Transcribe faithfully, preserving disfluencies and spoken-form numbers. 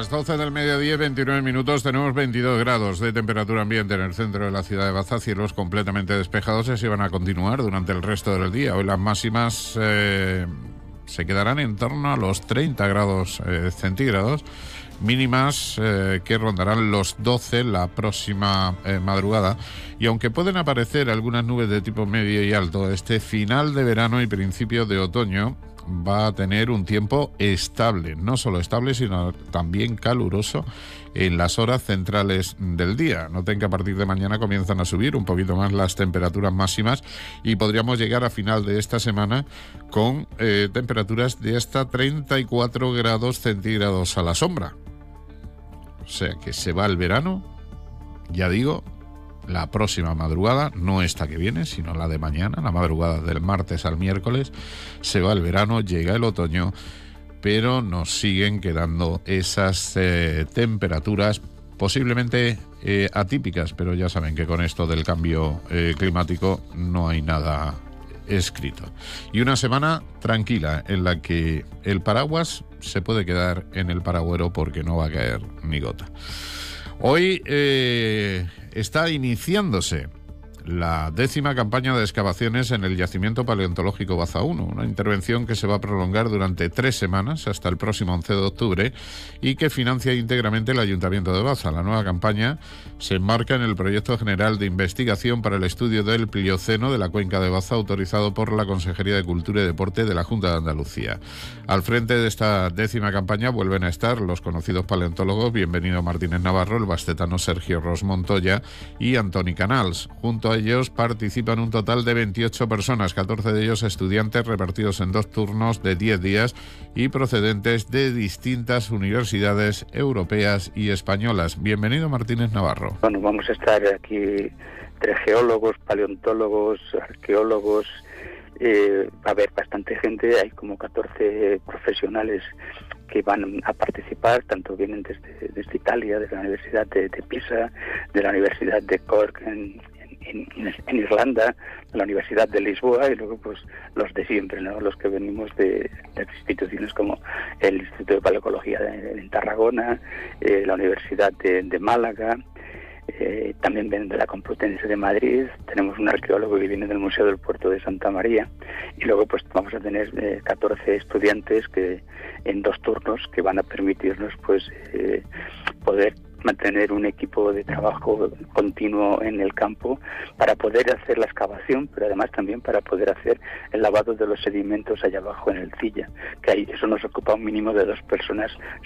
las doce del mediodía, veintinueve minutos, tenemos veintidós grados de temperatura ambiente en el centro de la ciudad de Baza, cielos completamente despejados y así van a continuar durante el resto del día. Hoy las máximas eh, se quedarán en torno a los treinta grados eh, centígrados, mínimas eh, que rondarán los doce la próxima eh, madrugada, y aunque pueden aparecer algunas nubes de tipo medio y alto, este final de verano y principio de otoño va a tener un tiempo estable, no solo estable, sino también caluroso en las horas centrales del día. Noten que a partir de mañana comienzan a subir un poquito más las temperaturas máximas y podríamos llegar a final de esta semana con eh, temperaturas de hasta treinta y cuatro grados centígrados a la sombra. O sea que se va el verano, ya digo, la próxima madrugada, no esta que viene, sino la de mañana, la madrugada del martes al miércoles, se va el verano, llega el otoño, pero nos siguen quedando esas eh, temperaturas posiblemente eh, atípicas, pero ya saben que con esto del cambio eh, climático no hay nada escrito. Y una semana tranquila en la que el paraguas se puede quedar en el paragüero porque no va a caer ni gota. Hoy eh, está iniciándose la décima campaña de excavaciones en el yacimiento paleontológico Baza uno, una intervención que se va a prolongar durante tres semanas hasta el próximo once de octubre y que financia íntegramente el Ayuntamiento de Baza. La nueva campaña se enmarca en el Proyecto General de Investigación para el Estudio del Plioceno de la Cuenca de Baza, autorizado por la Consejería de Cultura y Deporte de la Junta de Andalucía. Al frente de esta décima campaña vuelven a estar los conocidos paleontólogos Bienvenido Martínez Navarro, el bastetano Sergio Ros Montoya y Antoni Canals. Junto a ellos participan un total de veintiocho personas, catorce de ellos estudiantes repartidos en dos turnos de diez días y procedentes de distintas universidades europeas y españolas. Bienvenido Martínez Navarro. Bueno, vamos a estar aquí entre geólogos, paleontólogos, arqueólogos. Eh, va a haber bastante gente, hay como catorce profesionales que van a participar, tanto vienen desde, desde Italia, de la Universidad de, de Pisa, de la Universidad de Cork en, en, en Irlanda, de la Universidad de Lisboa, y luego pues los de siempre, ¿no? Los que venimos de, de instituciones como el Instituto de Paleocología de, en Tarragona, eh, la Universidad de, de Málaga. Eh, también vienen de la Complutense de Madrid, tenemos un arqueólogo que viene del Museo del Puerto de Santa María, y luego pues vamos a tener eh, catorce estudiantes que en dos turnos que van a permitirnos pues eh, poder mantener un equipo de trabajo continuo en el campo para poder hacer la excavación, pero además también para poder hacer el lavado de los sedimentos allá abajo en el Cilla, que ahí eso nos ocupa un mínimo de dos personas